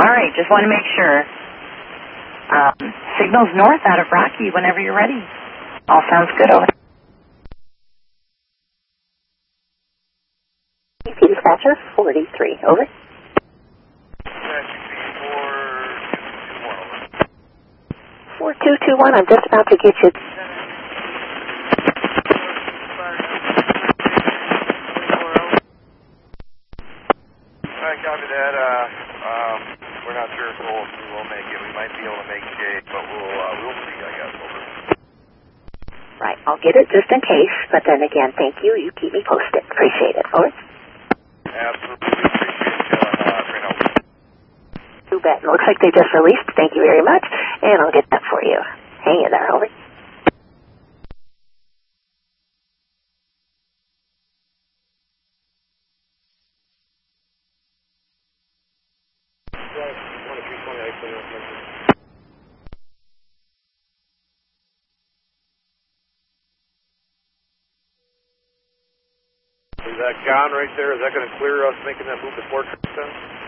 All right, just want to make sure. Signals north out of Rocky whenever you're ready. All sounds good, over. Dispatcher 43, over. Dispatcher 4221, I'm just about to get you. Alright, copy that. We're not sure if we'll make it. We might be able to make J, but we'll see, I guess, over. Right, I'll get it just in case, but then again, thank you. You keep me posted. Appreciate it, over. Absolutely appreciate you, You bet. Looks like they just released. Thank you very much, and I'll get that for you. Hang in there, over. Is that gone right there? Is that going to clear us making that move to Fort Truxtun?